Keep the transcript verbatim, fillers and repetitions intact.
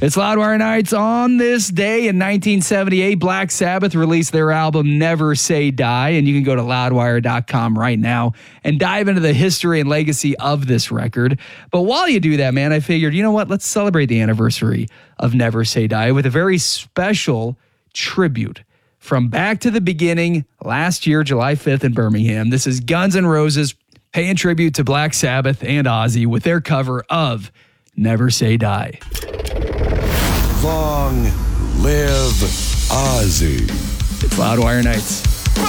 It's Loudwire Nights. On this day in nineteen seventy-eight, Black Sabbath released their album Never Say Die, and you can go to loudwire dot com right now and dive into the history and legacy of this record. But while you do that, man, I figured, you know what? Let's celebrate the anniversary of Never Say Die with a very special tribute from Back to the Beginning last year, July fifth in Birmingham. This is Guns N' Roses paying tribute to Black Sabbath and Ozzy with their cover of Never Say Die. Long live Ozzy. It's Loudwire Nights.